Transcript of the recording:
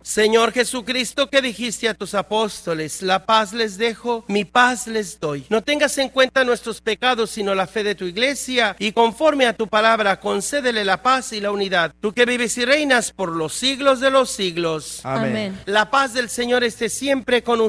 Señor Jesucristo, que dijiste a tus apóstoles, la paz les dejo, mi paz les doy. No tengas en cuenta nuestros pecados, sino la fe de tu iglesia, y conforme a tu palabra, concédele la paz y la unidad. Tú que vives y reinas por los siglos de los siglos. Amén. La paz del Señor esté siempre con ustedes.